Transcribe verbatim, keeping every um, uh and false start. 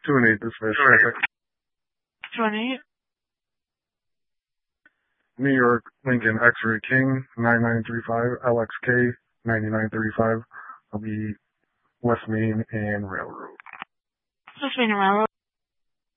Two and eight dispatch traffic. Two and eight. New York, Lincoln, X-Ray King, nine nine three five, L X K, ninety-nine thirty-five. I'll be West Main and Railroad. West Main and Railroad.